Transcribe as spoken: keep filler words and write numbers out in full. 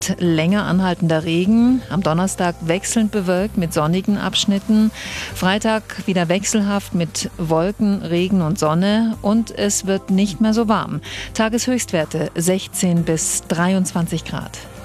länger anhaltender Regen. Am Donnerstag wechselnd bewölkt mit sonnigen Abschnitten. Freitag wieder wechselhaft mit Wolken, Regen und Sonne. Und es wird nicht mehr so warm. Tageshöchstwerte sechzehn bis dreiundzwanzig Grad.